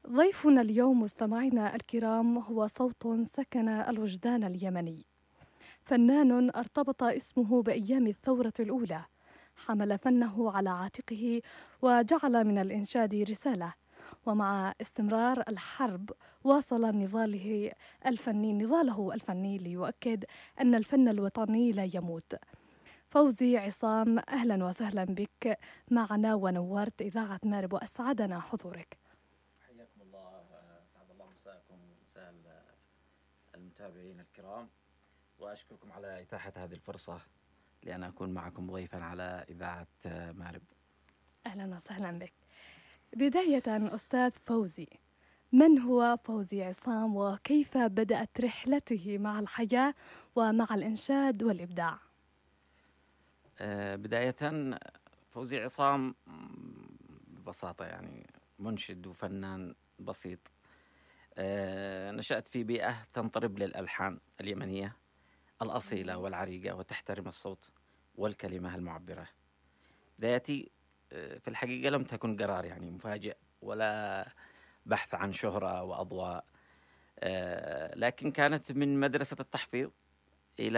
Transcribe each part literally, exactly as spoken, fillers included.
ضيفنا اليوم مستمعينا الكرام هو صوت سكن الوجدان اليمني، فنان ارتبط اسمه بأيام الثورة الأولى، حمل فنه على عاتقه وجعل من الإنشاد رسالة، ومع استمرار الحرب واصل نضاله الفني نضاله الفني ليؤكد أن الفن الوطني لا يموت. فوزي عصام، أهلا وسهلا بك معنا ونورت إذاعة مارب وأسعدنا حضورك. حياكم الله، سعد الله مساءكم ومساء المتابعين الكرام، وأشكركم على إتاحة هذه الفرصة لأن أكون معكم ضيفا على إذاعة مارب. أهلا وسهلا بك. بداية أستاذ فوزي، من هو فوزي عصام وكيف بدأت رحلته مع الحياة ومع الإنشاد والإبداع؟ أه بداية فوزي عصام ببساطة يعني منشد وفنان بسيط. أه نشأت في بيئة تنطرب للألحان اليمنية الأصيلة والعريقة وتحترم الصوت والكلمة المعبرة. بدايتي في الحقيقة لم تكن قرار يعني مفاجئ ولا بحث عن شهرة وأضواء، لكن كانت من مدرسة التحفيظ إلى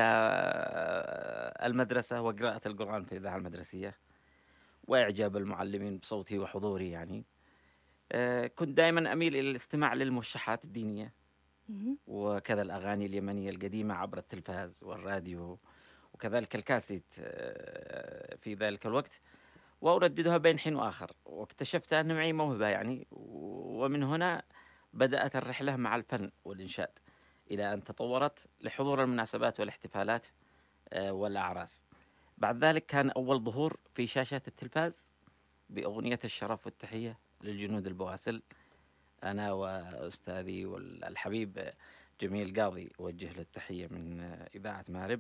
المدرسة وقراءة القرآن في الإذاعة المدرسية وإعجاب المعلمين بصوتي وحضوري. يعني كنت دائما أميل إلى الاستماع للموشحات الدينية وكذا الأغاني اليمنية القديمة عبر التلفاز والراديو وكذلك الكاسيت في ذلك الوقت، وأرددها بين حين وآخر، واكتشفت أن معي موهبة يعني، ومن هنا بدأت الرحلة مع الفن والإنشاد إلى أن تطورت لحضور المناسبات والاحتفالات والأعراس. بعد ذلك كان أول ظهور في شاشة التلفاز بأغنية الشرف والتحية للجنود البواسل، أنا وأستاذي والحبيب جميل قاضي وجه له التحية من إذاعة مارب.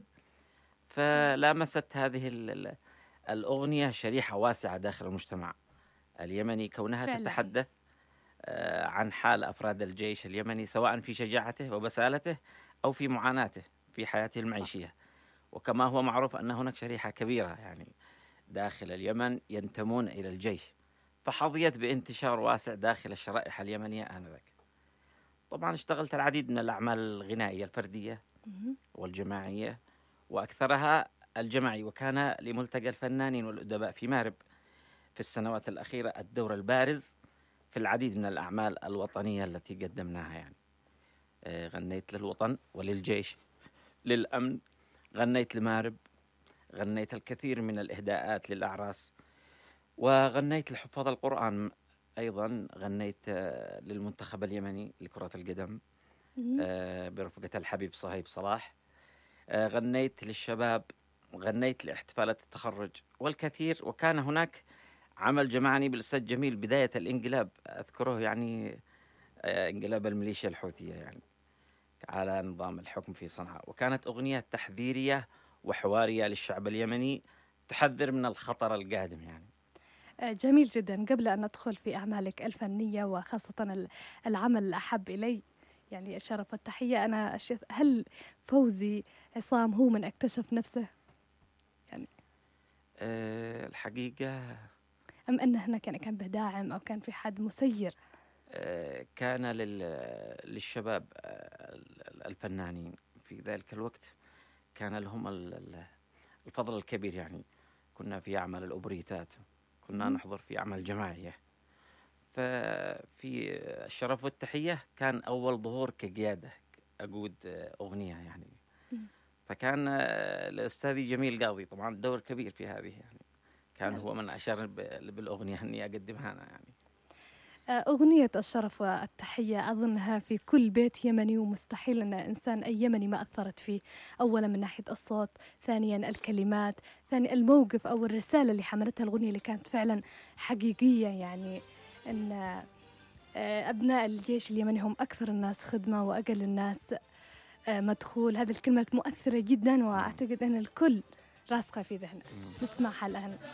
فلامست هذه الأغنية شريحة واسعة داخل المجتمع اليمني، كونها فعلا تتحدث عن حال أفراد الجيش اليمني سواء في شجاعته وبسالته أو في معاناته في حياته المعيشية. وكما هو معروف أن هناك شريحة كبيرة يعني داخل اليمن ينتمون إلى الجيش، فحظيت بانتشار واسع داخل الشرائح اليمنية آنذاك. طبعا اشتغلت العديد من الأعمال الغنائية الفردية والجماعية، وأكثرها الجماعي، وكان لملتقى الفنانين والأدباء في مارب في السنوات الأخيرة الدور البارز في العديد من الأعمال الوطنية التي قدمناها. يعني غنيت للوطن وللجيش، للأمن، غنيت لمارب، غنيت الكثير من الإهداءات للأعراس، وغنيت لحفاظ القرآن أيضا، غنيت للمنتخب اليمني لكرة القدم برفقة الحبيب صهيب صلاح، غنيت للشباب، غنيت لاحتفالات التخرج والكثير. وكان هناك عمل جمعني بالأستاذ جميل بداية الانقلاب أذكره، يعني انقلاب الميليشيا الحوثية يعني على نظام الحكم في صنعاء، وكانت أغنية تحذيرية وحوارية للشعب اليمني تحذر من الخطر القادم. يعني جميل جدا. قبل أن ندخل في أعمالك الفنية وخاصة العمل الأحب إلي يعني الشرف والتحية، أنا هل فوزي عصام هو من اكتشف نفسه يعني أه الحقيقة، أم أن هناك يعني كان به داعم أو كان في حد مسير؟ أه كان للشباب الفنانين في ذلك الوقت كان لهم الفضل الكبير. يعني كنا في أعمال الأوبريتات، كنا نحضر في أعمال جماعية، ففي الشرف والتحية كان أول ظهور كقيادة أقود أغنية يعني. فكان الأستاذ جميل قاضي طبعا دور كبير في هذه، يعني كان هو من أشار بالأغنية أني أقدمها أنا. يعني أغنية الشرف والتحية أظنها في كل بيت يمني، ومستحيل أن إنسان أي يمني ما أثرت فيه، أولا من ناحية الصوت، ثانيا الكلمات، ثانيا الموقف أو الرسالة اللي حملتها الأغنية اللي كانت فعلا حقيقية. يعني أن أبناء الجيش اليمني هم أكثر الناس خدمة وأقل الناس مدخول. هذه الكلمة مؤثرة جدا، وأعتقد أن الكل راسخة في ذهنه. نسمعها الآن.